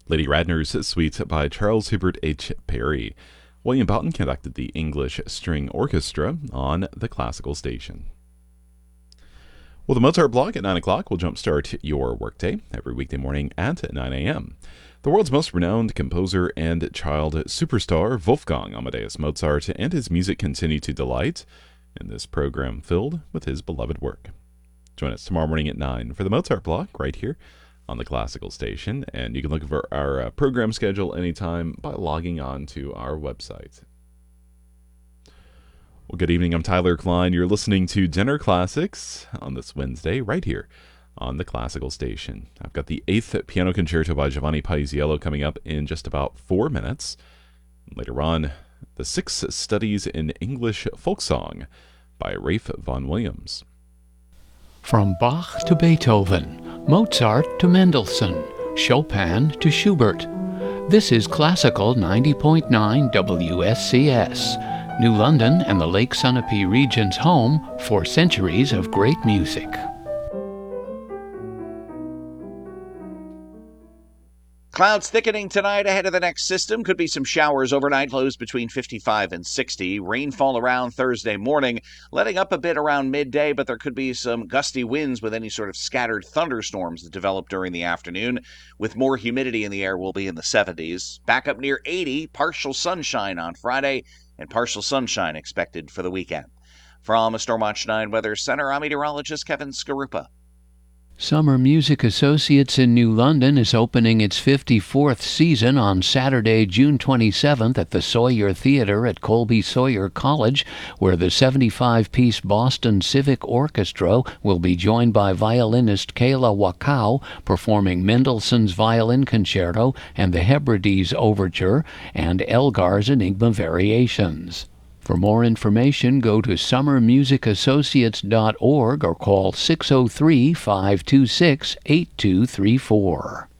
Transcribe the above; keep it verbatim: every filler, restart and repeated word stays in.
Lady Radner's Suite by Charles Hubert H. Parry. William Boughton conducted the English String Orchestra on the Classical Station. Well, the Mozart Block at nine o'clock will jumpstart your workday every weekday morning at nine a.m. The world's most renowned composer and child superstar, Wolfgang Amadeus Mozart, and his music continue to delight in this program filled with his beloved work. Join us tomorrow morning at nine for the Mozart Block right here on the Classical Station, and you can look for our uh, program schedule anytime by logging on to our website. Well, good evening. I'm Tyler Klein. You're listening to Dinner Classics on this Wednesday right here on the Classical Station. I've got the eighth Piano Concerto by Giovanni Paisiello coming up in just about four minutes. Later on, the Six Studies in English Folk Song by Ralph Vaughan Williams. From Bach to Beethoven, Mozart to Mendelssohn, Chopin to Schubert. This is Classical ninety point nine W S C S, New London and the Lake Sunapee region's home for centuries of great music. Clouds thickening tonight ahead of the next system. Could be some showers overnight, lows between fifty-five and sixty. Rainfall around Thursday morning, letting up a bit around midday, but there could be some gusty winds with any sort of scattered thunderstorms that develop during the afternoon. With more humidity in the air, we'll be in the seventies. Back up near eighty, partial sunshine on Friday, and partial sunshine expected for the weekend. From a Stormwatch nine Weather Center, I'm meteorologist Kevin Skarupa. Summer Music Associates in New London is opening its fifty-fourth season on Saturday, June twenty-seventh at the Sawyer Theater at Colby Sawyer College, where the seventy-five piece Boston Civic Orchestra will be joined by violinist Kayla Wakau performing Mendelssohn's Violin Concerto and the Hebrides Overture and Elgar's Enigma Variations. For more information, go to summer music associates dot org or call six oh three, five two six, eight two three four.